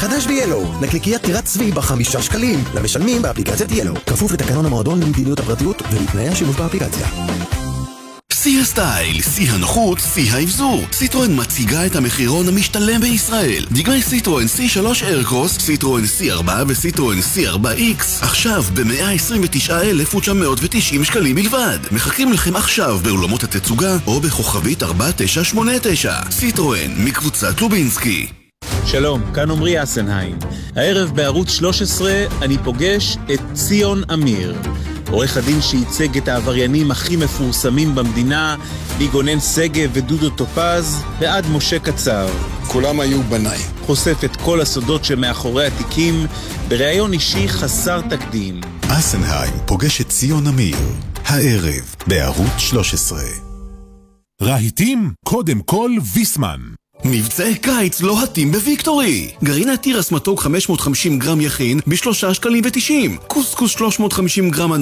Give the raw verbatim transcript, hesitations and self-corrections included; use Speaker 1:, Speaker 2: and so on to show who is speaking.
Speaker 1: חדש ב-ילו, נקניקיית טירת צבי בחמישה שקלים, למשלמים באפליקציית ילו. כפוף לתקנון המועדון למדיניות הפרטיות ולתנאי השימוש באפליקציה.
Speaker 2: שיא הסטייל, שיא הנוחות, שיא האבזור. סיטרואן מציגה את המחירון המשתלם בישראל. דגמי סיטרואן סי שלוש איירקרוס, סיטרואן סי ארבע וסיטרואן סי ארבע איקס עכשיו ב-מאה עשרים ותשעה אלף ותשע מאות ותשעים שקלים בלבד. מחכים לכם עכשיו באולמות התצוגה או בכוכבית ארבע תשע שמונה תשע. סיטרואן מקבוצת לובינסקי.
Speaker 3: שלום, כאן עמרי אסנהיים. הערב בערוץ שלוש עשרה אני פוגש את ציון אמיר, עורך הדין שייצג את העבריינים הכי מפורסמים במדינה, מגונן שגב ודודו טופז ועד משה קצר.
Speaker 4: כולם היו בניי.
Speaker 3: חושף את כל הסודות שמאחורי התיקים בראיון אישי חסר תקדים.
Speaker 5: אסנהיים פוגש את ציון אמיר, הערב בערוץ שלוש עשרה.
Speaker 6: רהיטים, קודם כל ויסמן.
Speaker 2: מבצעי קיץ לוהטים בוויקטורי. גרעיני תירס מתוק חמש מאות וחמישים גרם יכין בשלושה שקלים ותשעים. קוסקוס שלוש מאות וחמישים גרם